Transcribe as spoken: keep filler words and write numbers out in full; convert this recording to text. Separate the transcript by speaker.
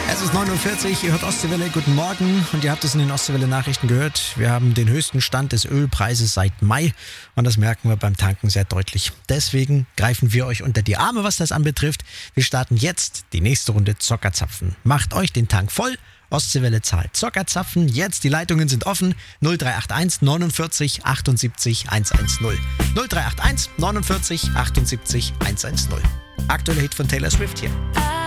Speaker 1: Es ist neun Uhr vierzig, ihr hört Ostseewelle, guten Morgen und ihr habt es in den Ostseewelle-Nachrichten gehört. Wir haben den höchsten Stand des Ölpreises seit Mai und das merken wir beim Tanken sehr deutlich. Deswegen greifen wir euch unter die Arme, was das anbetrifft. Wir starten jetzt die nächste Runde Zockerzapfen. Macht euch den Tank voll. Ostseewelle zahlt Zockerzapfen. Jetzt, die Leitungen sind offen. null drei acht eins neunundvierzig achtundsiebzig hundertzehn. null drei acht eins neunundvierzig achtundsiebzig hundertzehn. Aktueller Hit von Taylor Swift hier.